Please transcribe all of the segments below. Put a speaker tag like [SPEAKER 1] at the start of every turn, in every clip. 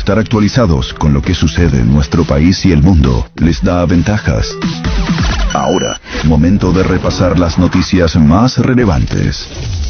[SPEAKER 1] Estar actualizados con lo que sucede en nuestro país y el mundo les da ventajas. Ahora, momento de repasar las noticias más relevantes.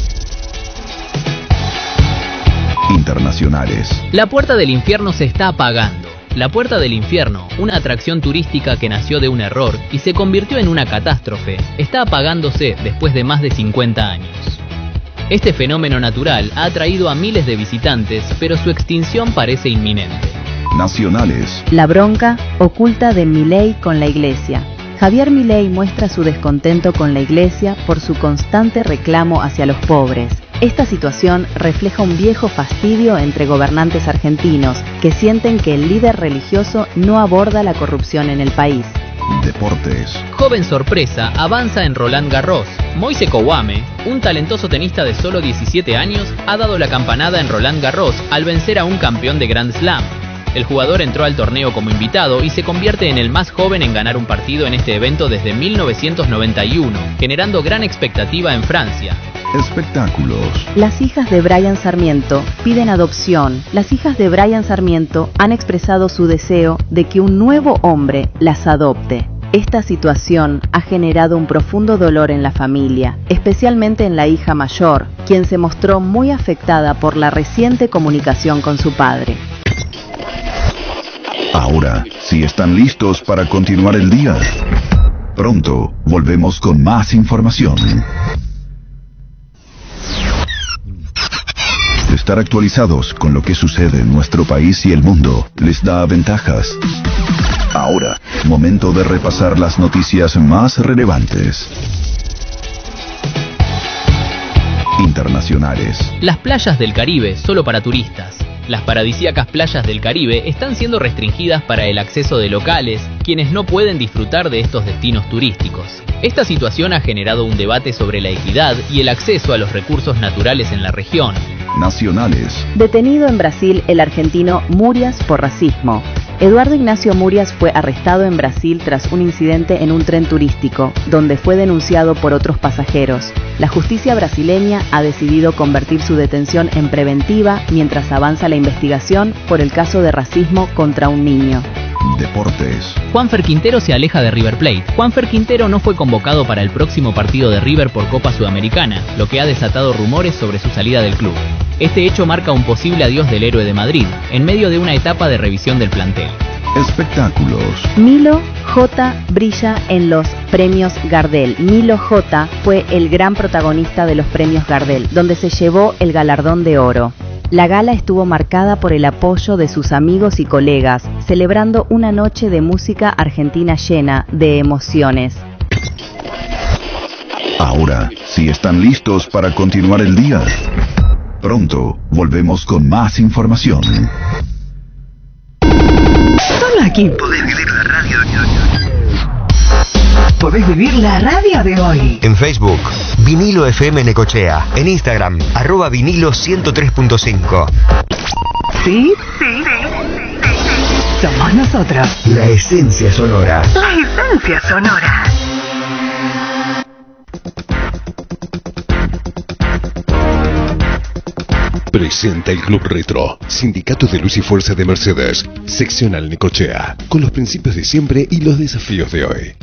[SPEAKER 1] Internacionales.
[SPEAKER 2] La puerta del infierno se está apagando. La Puerta del Infierno, una atracción turística que nació de un error y se convirtió en una catástrofe, está apagándose después de más de 50 años. Este fenómeno natural ha atraído a miles de visitantes, pero su extinción parece inminente.
[SPEAKER 1] Nacionales.
[SPEAKER 3] La bronca oculta de Milei con la Iglesia. Javier Milei muestra su descontento con la Iglesia por su constante reclamo hacia los pobres. Esta situación refleja un viejo fastidio entre gobernantes argentinos que sienten que el líder religioso no aborda la corrupción en el país.
[SPEAKER 1] Deportes.
[SPEAKER 2] Joven sorpresa avanza en Roland Garros. Moise Kouame, un talentoso tenista de solo 17 años, ha dado la campanada en Roland Garros al vencer a un campeón de Grand Slam. El jugador entró al torneo como invitado y se convierte en el más joven en ganar un partido en este evento desde 1991, generando gran expectativa en Francia.
[SPEAKER 1] Espectáculos.
[SPEAKER 3] Las hijas de Brian Sarmiento piden adopción. Las hijas de Brian Sarmiento han expresado su deseo de que un nuevo hombre las adopte. Esta situación ha generado un profundo dolor en la familia, especialmente en la hija mayor, quien se mostró muy afectada por la reciente comunicación con su padre.
[SPEAKER 1] Ahora, si están listos para continuar el día, pronto volvemos con más información. Estar actualizados con lo que sucede en nuestro país y el mundo les da ventajas. Ahora, momento de repasar las noticias más relevantes. Internacionales.
[SPEAKER 2] Las playas del Caribe solo para turistas. Las paradisíacas playas del Caribe están siendo restringidas para el acceso de locales, quienes no pueden disfrutar de estos destinos turísticos. Esta situación ha generado un debate sobre la equidad y el acceso a los recursos naturales en la región.
[SPEAKER 1] Nacionales.
[SPEAKER 3] Detenido en Brasil el argentino Murias por racismo. Eduardo Ignacio Murias fue arrestado en Brasil tras un incidente en un tren turístico, donde fue denunciado por otros pasajeros. La justicia brasileña ha decidido convertir su detención en preventiva mientras avanza la investigación por el caso de racismo contra un niño.
[SPEAKER 1] Deportes.
[SPEAKER 2] Juanfer Quintero se aleja de River Plate. Juanfer Quintero no fue convocado para el próximo partido de River por Copa Sudamericana, lo que ha desatado rumores sobre su salida del club. Este hecho marca un posible adiós del héroe de Madrid, en medio de una etapa de revisión del plantel.
[SPEAKER 1] Espectáculos.
[SPEAKER 3] Milo J. brilla en los premios Gardel. Milo J. fue el gran protagonista de los premios Gardel, donde se llevó el galardón de oro. La gala estuvo marcada por el apoyo de sus amigos y colegas, celebrando una noche de música argentina llena de emociones.
[SPEAKER 1] Ahora, si están listos para continuar el día, pronto volvemos con más información.
[SPEAKER 4] Solo aquí podés vivir la radio. Podés vivir la radio de hoy.
[SPEAKER 5] En Facebook, Vinilo FM Necochea. En Instagram, @vinilo 103.5.
[SPEAKER 4] ¿Sí? Sí. Somos nosotros.
[SPEAKER 5] La esencia sonora.
[SPEAKER 4] La esencia sonora.
[SPEAKER 6] Presenta el Club Retro, Sindicato de Luz y Fuerza de Mercedes, seccional Necochea, con los principios de siempre y los desafíos de hoy.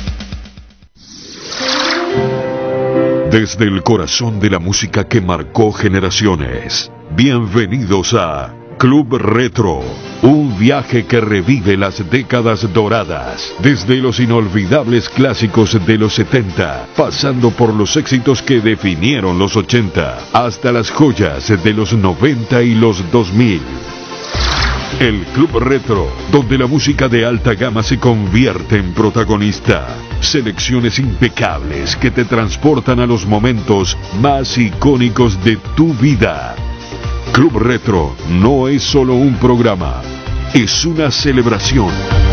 [SPEAKER 6] Desde el corazón de la música que marcó generaciones, bienvenidos a Club Retro, un viaje que revive las décadas doradas, desde los inolvidables clásicos de los 70, pasando por los éxitos que definieron los 80, hasta las joyas de los 90 y los 2000. El Club Retro, donde la música de alta gama se convierte en protagonista. Selecciones impecables que te transportan a los momentos más icónicos de tu vida. Club Retro no es solo un programa, es una celebración.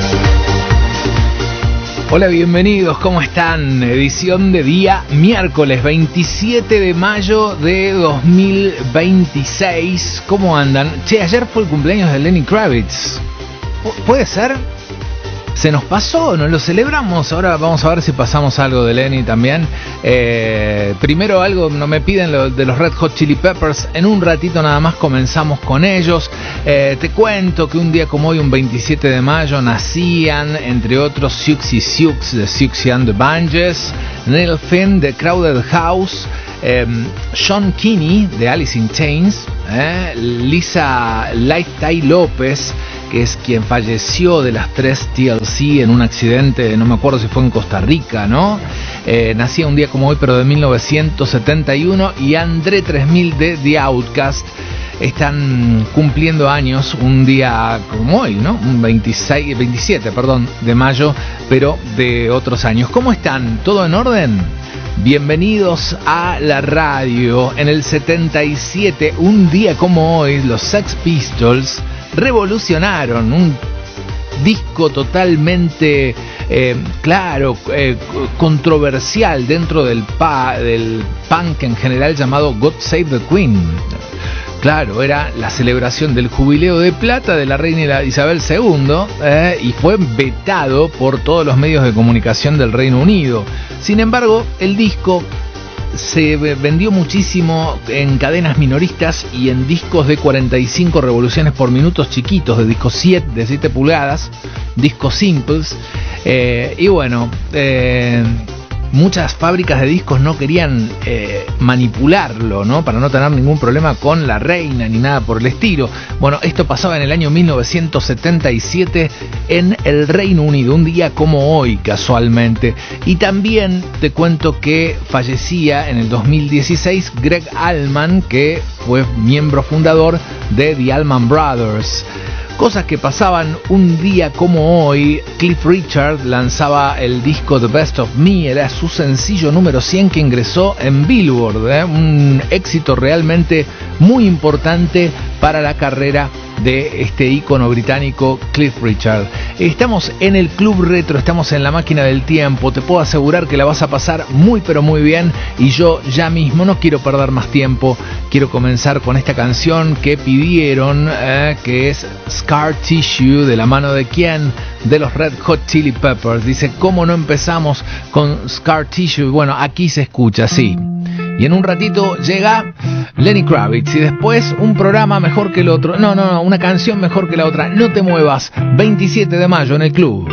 [SPEAKER 7] Hola, bienvenidos, ¿cómo están? Edición de día miércoles 27 de mayo de 2026. ¿Cómo andan? Che, ayer fue el cumpleaños de Lenny Kravitz. ¿Puede ser? se nos pasó, nos lo celebramos. Ahora vamos a ver si pasamos algo de Lenny también. Primero algo, no me piden lo de los Red Hot Chili Peppers. En un ratito nada más comenzamos con ellos. Te cuento que un día como hoy, un 27 de mayo, nacían, entre otros, Siouxsie Sioux de Siouxsie and the Banshees, Neil Finn de Crowded House, Sean Kinney de Alice in Chains, Lisa Lifetime López, que es quien falleció de las 3 TLC en un accidente, no me acuerdo si fue en Costa Rica, ¿no? Nacía un día como hoy, pero de 1971, y André 3000 de The Outcast. Están cumpliendo años un día como hoy, ¿no? Un 27 de mayo, pero de otros años. ¿Cómo están? ¿Todo en orden? Bienvenidos a la radio. En el 77, un día como hoy, los Sex Pistols revolucionaron un disco totalmente controversial dentro del punk en general, llamado God Save the Queen. Claro, era la celebración del jubileo de plata de la reina Isabel II, y fue vetado por todos los medios de comunicación del Reino Unido. Sin embargo, el disco se vendió muchísimo en cadenas minoristas y en discos de 45 revoluciones por minutos chiquitos, de discos 7, de 7 pulgadas, discos simples, y bueno, muchas fábricas de discos no querían manipularlo, ¿no? Para no tener ningún problema con la reina ni nada por el estilo. Bueno, esto pasaba en el año 1977 en el Reino Unido, un día como hoy, casualmente. Y también te cuento que fallecía en el 2016 Greg Allman, que fue miembro fundador de The Allman Brothers. Cosas que pasaban un día como hoy. Cliff Richard lanzaba el disco The Best of Me, era su sencillo número 100 que ingresó en Billboard, un éxito realmente muy importante para la carrera de este ícono británico Cliff Richard. Estamos en el Club Retro, estamos en la máquina del tiempo. Te puedo asegurar que la vas a pasar muy pero muy bien, y yo ya mismo no quiero perder más tiempo. Quiero comenzar con esta canción que pidieron, que es Scar Tissue, de la mano de quién, de los Red Hot Chili Peppers. Dice, ¿cómo no empezamos con Scar Tissue? Bueno, aquí se escucha, sí. Y en un ratito llega Lenny Kravitz, y después un programa mejor que el otro. No, una canción mejor que la otra. No te muevas. 27 de mayo en el club.